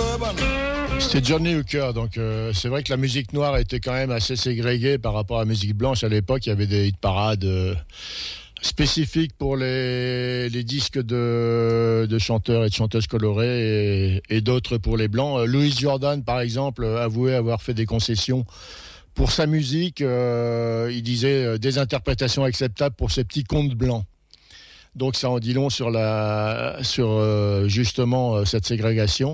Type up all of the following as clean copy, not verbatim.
C'était Johnny Hooker, donc c'est vrai que la musique noire était quand même assez ségrégée par rapport à la musique blanche. À l'époque, il y avait des hit parades spécifiques pour les disques de chanteurs et de chanteuses colorées et d'autres pour les blancs. Louis Jordan, par exemple, avouait avoir fait des concessions pour sa musique. Il disait des interprétations acceptables pour ces petits contes blancs. Donc ça en dit long sur justement cette ségrégation.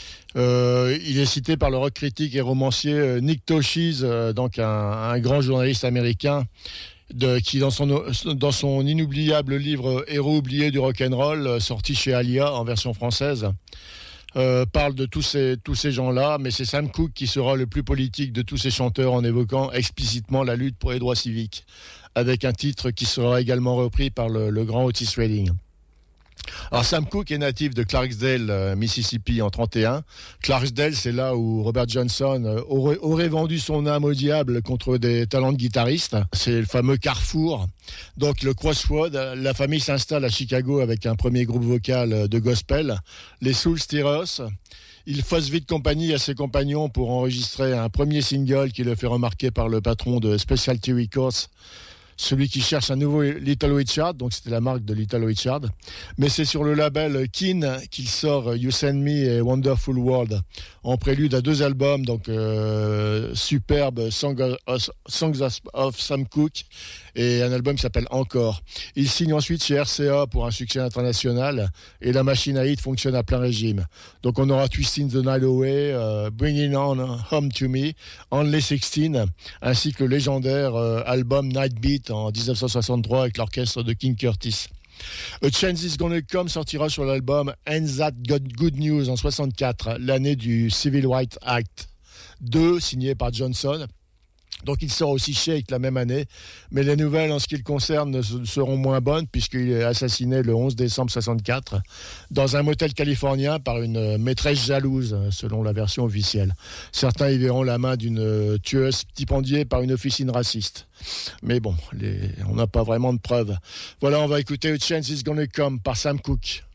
Il est cité par le rock critique et romancier Nick Tosches, donc un grand journaliste américain, qui dans son inoubliable livre Héros oubliés du rock'n'roll, sorti chez Alia en version française, parle de tous ces gens-là, mais c'est Sam Cooke qui sera le plus politique de tous ces chanteurs en évoquant explicitement la lutte pour les droits civiques, avec un titre qui sera également repris par le grand Otis Redding. Alors Sam Cooke est natif de Clarksdale, Mississippi en 1931. Clarksdale, c'est là où Robert Johnson aurait vendu son âme au diable contre des talents de guitariste. C'est le fameux carrefour. Donc le Crossroad, la famille s'installe à Chicago avec un premier groupe vocal de gospel, les Soul Stirrers. Il fasse vite compagnie à ses compagnons pour enregistrer un premier single qui le fait remarquer par le patron de Specialty Records, celui qui cherche un nouveau Little Richard, donc c'était la marque de Little Richard. Mais c'est sur le label Keen qu'il sort You Send Me et Wonderful World, en prélude à 2 albums, donc superbe Songs of Sam Cooke et un album qui s'appelle Encore. Il signe ensuite chez RCA pour un succès international et la machine à hit fonctionne à plein régime. Donc on aura Twisting the Night Away, Bringing On Home to Me, Only 16, ainsi que le légendaire album Night Beat en 1963 avec l'orchestre de King Curtis. A Change Is Gonna Come sortira sur l'album And That Got Good News en 64, l'année du Civil Rights Act 2, signé par Johnson. Donc il sort aussi Shake la même année, mais les nouvelles en ce qui le concerne seront moins bonnes puisqu'il est assassiné le 11 décembre 64 dans un motel californien par une maîtresse jalouse, selon la version officielle. Certains y verront la main d'une tueuse stipendiée par une officine raciste. Mais bon, on n'a pas vraiment de preuves. Voilà, on va écouter A Chance Is Gonna Come par Sam Cooke.